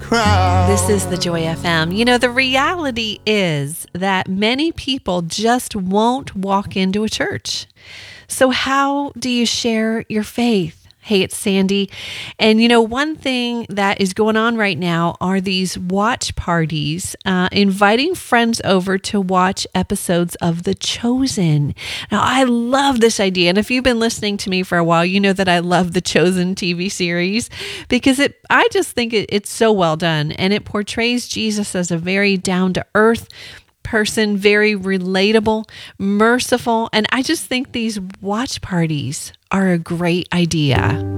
This is the Joy FM. You know, the reality is that many people just won't walk into a church. So how do you share your faith? Hey, it's Sandy. And you know, one thing that is going on right now are these watch parties, inviting friends over to watch episodes of The Chosen. Now, I love this idea. And if you've been listening to me for a while, you know that I love The Chosen TV series because I just think it's so well done. And it portrays Jesus as a very down-to-earth person, very relatable, merciful, and I just think these watch parties are a great idea.